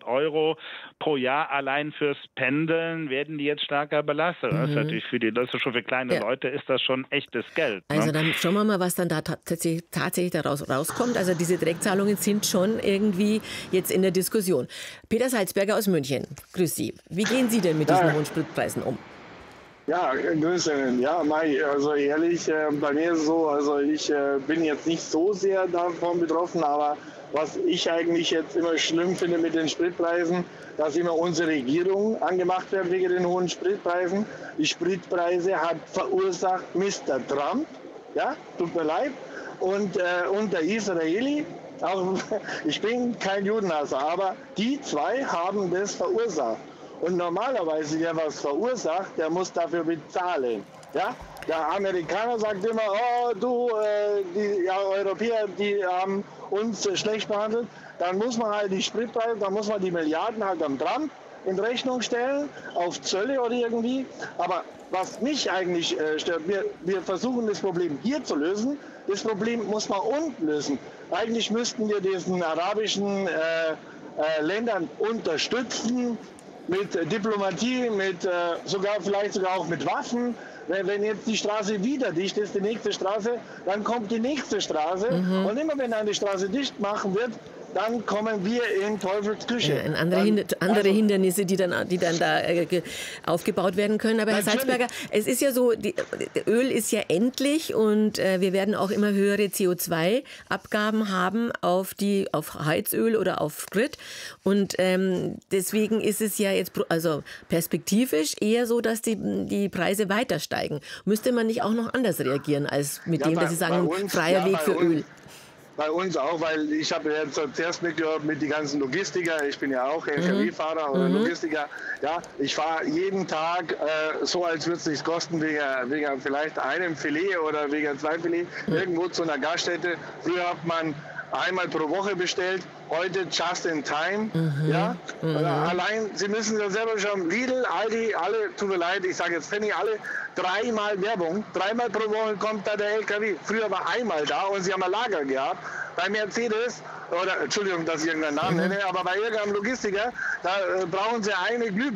Euro pro Jahr allein fürs Pendeln werden die jetzt stärker belastet. Das ist natürlich das ist schon für kleine Leute ist das schon echtes Geld. Also dann schauen wir mal, was dann da tatsächlich daraus rauskommt. Also diese Direktzahlungen sind schon irgendwie jetzt in der Diskussion. Peter Salzberger aus München, grüß Sie. Wie gehen Sie denn mit diesen hohen Spritpreisen um? Ja, Grüße. Ja, Mai, also ehrlich, bei mir ist es so, also ich bin jetzt nicht so sehr davon betroffen, aber was ich eigentlich jetzt immer schlimm finde mit den Spritpreisen, dass immer unsere Regierung angemacht wird wegen den hohen Spritpreisen. Die Spritpreise hat verursacht Mr. Trump, ja, tut mir leid, und der Israeli. Auch, ich bin kein Judenhasser, aber die zwei haben das verursacht. Und normalerweise, der was verursacht, der muss dafür bezahlen. Ja? Der Amerikaner sagt immer, oh, die Europäer, die haben uns schlecht behandelt. Dann muss man halt die Spritpreise, dann muss man die Milliarden halt am Trump in Rechnung stellen, auf Zölle oder irgendwie. Aber was mich eigentlich stört, wir versuchen das Problem hier zu lösen. Das Problem muss man unten lösen. Eigentlich müssten wir diesen arabischen Ländern unterstützen, mit Diplomatie, vielleicht sogar auch mit Waffen. Wenn jetzt die Straße wieder dicht ist, die nächste Straße, dann kommt die nächste Straße. Und immer wenn eine Straße dicht machen wird, dann kommen wir in Teufelsküche. Andere Hindernisse, die dann da aufgebaut werden können. Aber Natürlich. Herr Salzberger, es ist ja so, Öl ist ja endlich und wir werden auch immer höhere CO2-Abgaben haben auf Heizöl oder auf Sprit. Und deswegen ist es ja jetzt also perspektivisch eher so, dass die Preise weiter steigen. Müsste man nicht auch noch anders reagieren als mit dem, dass Sie sagen, freier Weg für Öl? Bei uns auch, weil ich habe jetzt zuerst mitgehört mit den ganzen Logistiker. Ich bin ja auch LKW-Fahrer oder Logistiker. Ja, ich fahre jeden Tag so, als würde es nichts kosten, wegen vielleicht einem Filet oder wegen 2 Filet irgendwo zu einer Gaststätte. Früher hat man einmal pro Woche bestellt, heute just in time. Ja? Allein, Sie müssen ja selber schauen, Lidl, Aldi, alle, tut mir leid, ich sage jetzt Penny, alle 3-mal Werbung. 3-mal pro Woche kommt da der LKW. Früher war einmal da und Sie haben ein Lager gehabt. Bei Mercedes, oder Entschuldigung, dass ich irgendeinen Namen nenne, aber bei irgendeinem Logistiker, da brauchen Sie eine Glühbirne.